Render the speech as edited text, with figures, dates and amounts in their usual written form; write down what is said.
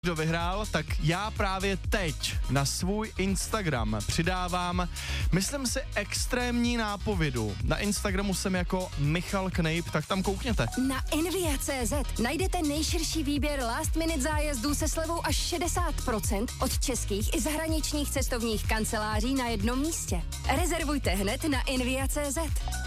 kdo vyhrál, tak já právě teď na svůj Instagram přidávám, myslím si, extrémní nápovědu. Na Instagramu jsem jako Michal Knejp, tak tam koukněte. Na Envia.cz najdete nejširší výběr last minute zájezdů se slevou až 60% od českých i zahraničních cestovních kanceláří na jednom místě. Rezervujte hned na Envia.cz.